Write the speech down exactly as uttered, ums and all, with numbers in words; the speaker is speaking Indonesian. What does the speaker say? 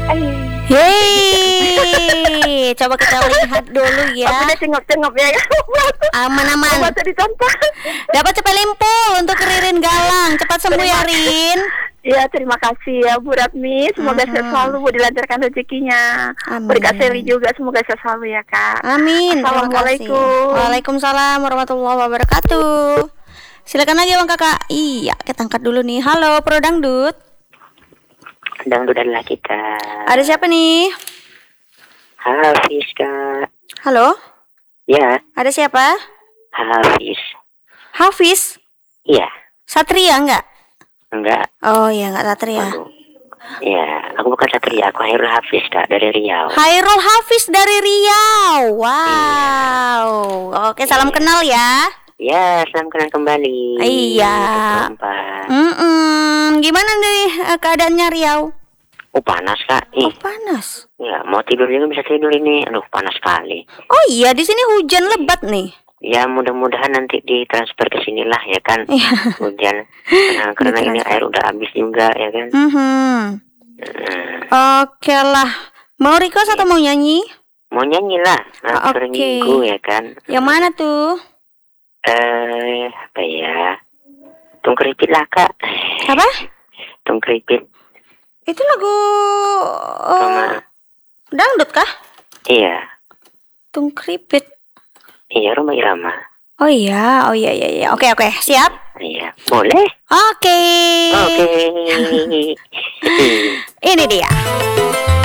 Hei, coba kita lihat dulu ya. Udah cengop-cengop ya. Aman-aman. Dapat cepet limpul untuk Ririn Galang. Cepat sembuh ya, Rin. Ya, terima kasih ya Bu Ratmi. Semoga uh-huh. sehat selalu, Bu, dilancarkan rezekinya. Berkat Seli juga, semoga sehat selalu ya, Kak. Amin. Assalamualaikum. Waalaikumsalam warahmatullahi wabarakatuh. Silakan lagi Bang Kakak. Iya, kita angkat dulu nih. Halo, Pro Dangdut. Dangdut adalah kita. Ada siapa nih? Hafiz, Kak. Halo? Ya. Ada siapa? Hafiz. Hafiz? Iya. Satria enggak? Enggak. Oh iya, enggak Satria. Iya, aku bukan Satria, aku Hairul Hafiz, Kak, dari Riau. Hairul Hafiz dari Riau. Wow. Iya. Oke, salam iya. kenal ya. Ya, salam kenal kembali. Iya. Mm-mm. Gimana nih keadaannya Riau? Oh, panas, Kak. Ih. Oh, panas. Ya, mau tidur juga bisa tidur ini. Aduh, panas sekali. Oh iya, di sini hujan lebat nih. Ya, mudah-mudahan nanti ditransfer ke sinilah ya kan. Iya. Hujan. Nah, karena ini air udah habis juga ya kan. Mm-hmm. Hmm. Oke lah. Mau request atau mau nyanyi? Mau nyanyi lah. Nah, Oke. Minggu ya kan. Yang mana tuh? Eh, apa ya? Tung keripit lah, Kak. Apa? Tung keripit. Itu lagu uh, dangdut kah? Iya. Tung keripit. Iya, Roma Irama. Oh iya, oh iya iya iya. Oke oke, siap? Iya, boleh. Oke. Oke. Ini dia.